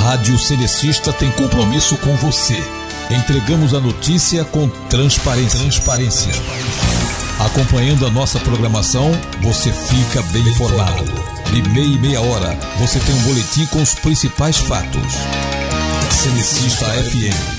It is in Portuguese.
Rádio Selecista tem compromisso com você. Entregamos a notícia com transparência. Acompanhando a nossa programação, você fica bem informado. De meia e meia hora, você tem um boletim com os principais fatos. Selecista FM.